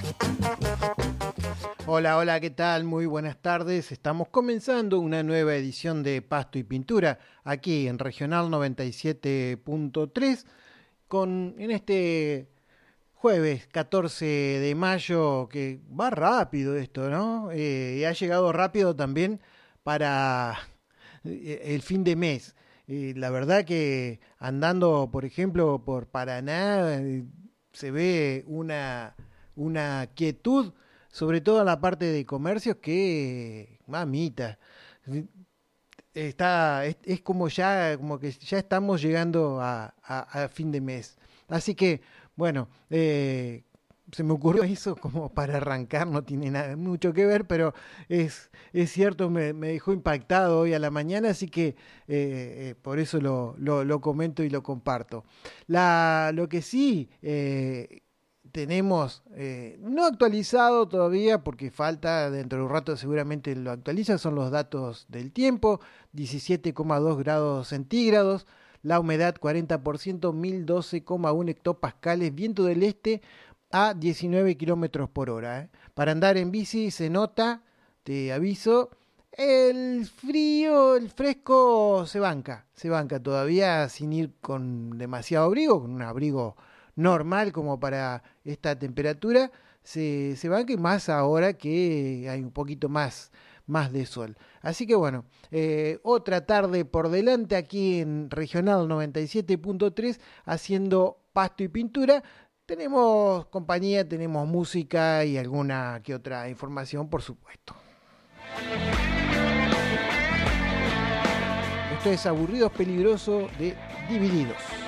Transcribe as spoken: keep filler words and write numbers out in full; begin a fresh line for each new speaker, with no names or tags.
Hola, hola, ¿qué tal? Muy buenas tardes. Estamos comenzando una nueva edición de Pasto y Pintura aquí en Regional noventa y siete punto tres con en este jueves catorce de mayo, que va rápido esto, ¿no? Eh, y ha llegado rápido también para eh, el fin de mes. Eh, la verdad que andando, por ejemplo, por Paraná, eh, se ve una, una quietud, sobre todo en la parte de comercios, que, mamita, está, es, es como ya, como que ya estamos llegando a, a- a fin de mes. Así que, bueno, eh, se me ocurrió eso como para arrancar, no tiene nada, mucho que ver, pero es, es cierto, me, me dejó impactado hoy a la mañana, así que eh, eh, por eso lo, lo- lo comento y lo comparto. La, lo que sí, eh, tenemos, eh, no actualizado todavía, porque falta, dentro de un rato seguramente lo actualiza, son los datos del tiempo: diecisiete coma dos grados centígrados, la humedad cuarenta por ciento, mil doce coma uno hectopascales, viento del este a diecinueve kilómetros por hora. ¿eh? Para andar en bici se nota, te aviso, el frío, el fresco se banca, se banca todavía sin ir con demasiado abrigo, con un abrigo normal como para esta temperatura, se, se banca, y más ahora que hay un poquito más, más de sol. Así que bueno, eh, otra tarde por delante aquí en Regional noventa y siete punto tres haciendo Pasto y Pintura. Tenemos compañía, tenemos música y alguna que otra información, por supuesto. Esto es Aburridos Peligrosos de Divididos.